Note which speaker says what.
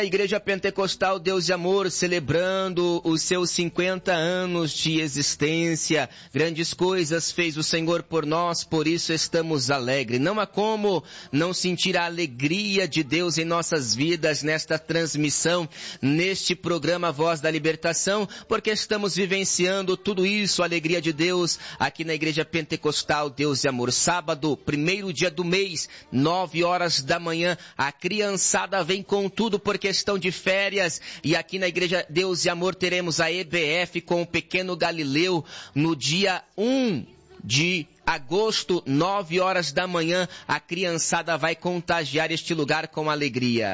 Speaker 1: A Igreja Pentecostal Deus de Amor celebrando os seus 50 anos de existência. Grandes coisas fez o Senhor por nós, por isso estamos alegres. Não há como não sentir a alegria de Deus em nossas vidas nesta transmissão, neste programa Voz da Libertação, porque estamos vivenciando tudo isso, a alegria de Deus aqui na Igreja Pentecostal Deus de Amor. Sábado, primeiro dia do mês, 9 horas da manhã, a criançada vem com tudo porque estão de férias, e aqui na Igreja Deus e Amor teremos a EBF com o pequeno Galileu no dia 1 de agosto, 9 horas da manhã. A criançada vai contagiar este lugar com alegria.